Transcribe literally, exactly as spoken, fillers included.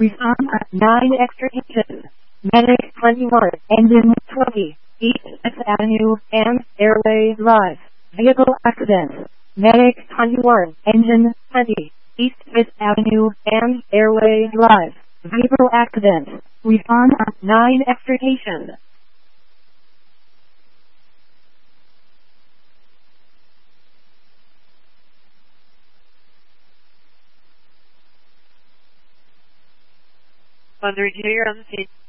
Respond at nine extrication. Medic twenty-one, engine twenty, East fifth Avenue and Airway Drive. Vehicle accident. Medic twenty-one, engine twenty, East fifth Avenue and Airway Drive. Vehicle accident. Respond at nine extrication. one thirty-two, you're on the scene.